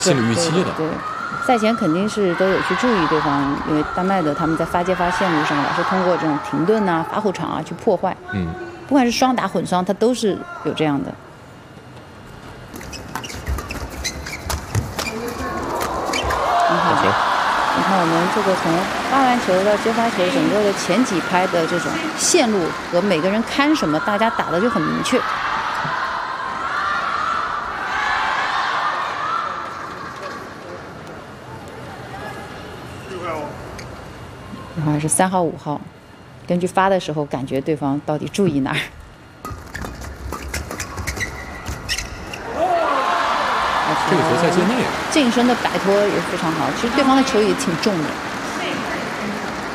心理预期的。 对，赛前肯定是都有去注意对方，因为丹麦的他们在发接发线路上老是通过这种停顿啊、发后场啊去破坏。不管是双打混双，他都是有这样的。很好，你看我们这个从发完球到接发球，整个的前几拍的这种线路和每个人看什么，大家打的就很明确。然后还是3号、5号，根据发的时候感觉对方到底注意哪儿。 这个球在界内， 近身的摆脱也非常好，其实对方的球也挺重的。